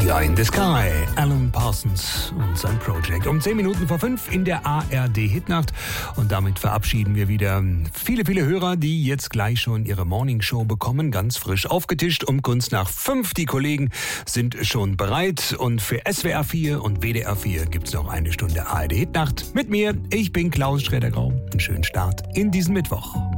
Ja, in the Sky, Alan Parsons und sein Project. Um 10 Minuten vor 5 in der ARD Hitnacht. Und damit verabschieden wir wieder viele, viele Hörer, die jetzt gleich schon ihre Morningshow bekommen. Ganz frisch aufgetischt um kurz nach 5. Die Kollegen sind schon bereit. Und für SWR 4 und WDR 4 gibt es noch eine Stunde ARD Hitnacht. Mit mir, ich bin Klaus Schroeder-Grau. Einen schönen Start in diesen Mittwoch.